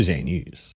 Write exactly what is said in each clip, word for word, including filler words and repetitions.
Air News.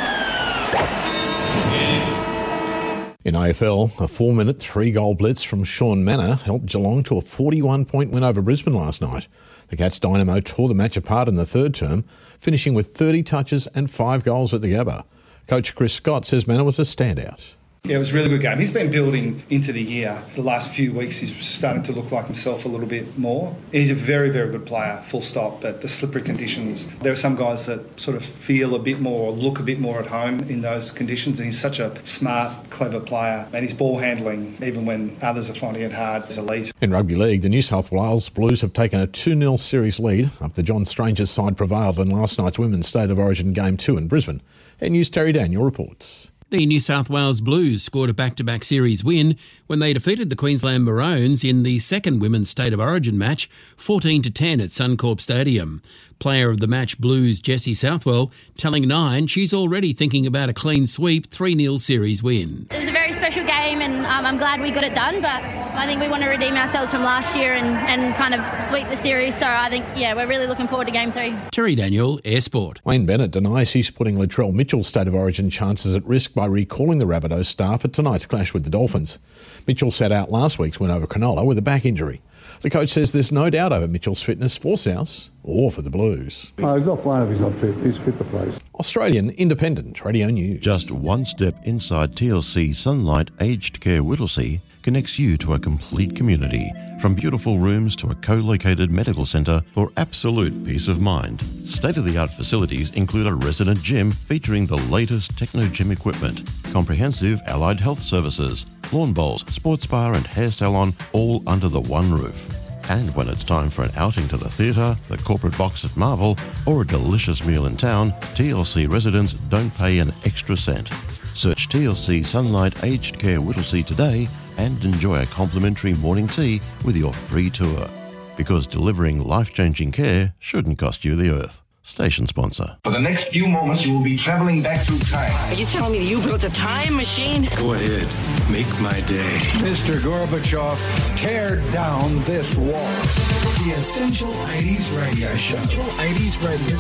In A F L, a four-minute, three-goal blitz from Sean Manor helped Geelong to a forty-one point win over Brisbane last night. The Cats Dynamo tore the match apart in the third term, finishing with thirty touches and five goals at the Gabba. Coach Chris Scott says Manor was a standout. Yeah, it was a really good game. He's been building into the year. The last few weeks he's starting to look like himself a little bit more. He's a very, very good player, full stop, but the slippery conditions, there are some guys that sort of feel a bit more or look a bit more at home in those conditions, and he's such a smart, clever player, and his ball handling, even when others are finding it hard, is elite. In rugby league, the New South Wales Blues have taken a two nil series lead after John Stranger's side prevailed in last night's Women's State of Origin Game two in Brisbane. Air News' Terry Daniel reports. The New South Wales Blues scored a back-to-back series win when they defeated the Queensland Maroons in the second Women's State of Origin match, fourteen to ten at Suncorp Stadium. Player of the match Blues Jessie Southwell telling Nine she's already thinking about a clean sweep three nil series win. It was a very special game and um, I'm glad we got it done, but I think we want to redeem ourselves from last year and, and kind of sweep the series. So I think, yeah, we're really looking forward to game three. Terry Daniel, Air Sport. Wayne Bennett denies he's putting Latrell Mitchell's State of Origin chances at risk by recalling the Rabbitohs staff at tonight's clash with the Dolphins. Mitchell sat out last week's win over Cronulla with a back injury. The coach says there's no doubt over Mitchell's fitness for South or for the Blues. No, he's not playing if he's not fit. He's fit to play. Australian Independent Radio News. Just one step inside T L C Sunlight Aged Care Whittlesea connects you to a complete community, from beautiful rooms to a co-located medical centre for absolute peace of mind. State-of-the-art facilities include a resident gym featuring the latest techno-gym equipment, comprehensive allied health services, lawn bowls, sports bar and hair salon, all under the one roof. And when it's time for an outing to the theatre, the corporate box at Marvel, or a delicious meal in town, T L C residents don't pay an extra cent. Search T L C Sunlight Aged Care Whittlesea today and enjoy a complimentary morning tea with your free tour. Because delivering life-changing care shouldn't cost you the earth. Station sponsor. For the next few moments, you will be traveling back through time. Are you telling me that you built a time machine? Go ahead. Make my day. Mister Gorbachev, tear down this wall. The Essential eighties Radio Show. Essential eighties Radio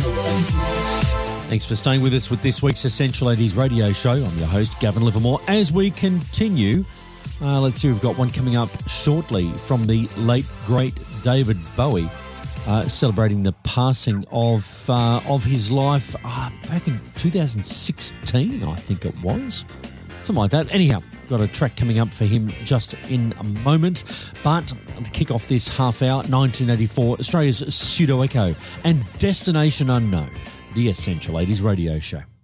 Show. Thanks for staying with us with this week's Essential eighties Radio Show. I'm your host, Gavin Livermore. As we continue, uh, let's see, we've got one coming up shortly from the late, great David Bowie. Uh, celebrating the passing of uh, of his life uh, back in two thousand sixteen, I think it was. Something like that. Anyhow, got a track coming up for him just in a moment. But to kick off this half hour, nineteen eighty-four, Australia's Pseudo Echo and Destination Unknown, the Essential eighties Radio Show.